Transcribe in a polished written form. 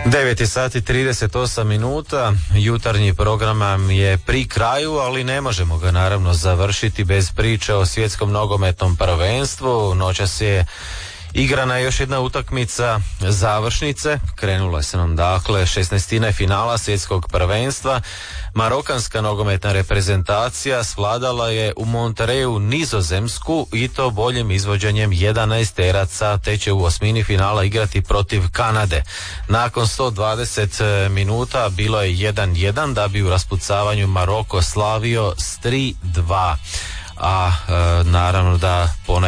9 je sati 38 minuta, jutarnji program nam je pri kraju, ali ne možemo ga naravno završiti bez priče o svjetskom nogometnom prvenstvu. Noćas je igrana još jedna utakmica završnice, krenula se nam dakle 16. finala svjetskog prvenstva. Marokanska nogometna reprezentacija svladala je u Monterreyu Nizozemsku i to boljim izvođenjem 11 teraca, te će u osmini finala igrati protiv Kanade. Nakon 120 minuta bilo je 1-1 da bi u raspucavanju Maroko slavio s 3-2. A naravno da